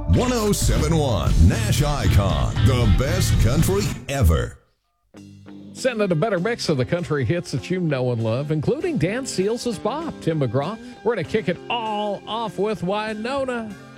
1071 Nash Icon, the best country ever. Sending a better mix of the country hits that you know and love, including Dan Seals' Bob, Tim McGraw. We're going to kick it all off with Wynonna.